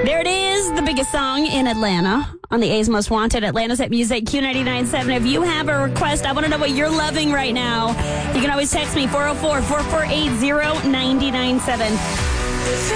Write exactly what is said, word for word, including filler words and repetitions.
There it is, the biggest song in Atlanta on the A's Most Wanted, Atlanta's Hit Music, Q ninety-nine point seven. If you have a request, I want to know what you're loving right now. You can always text me, four oh four, four four eight, oh nine nine seven.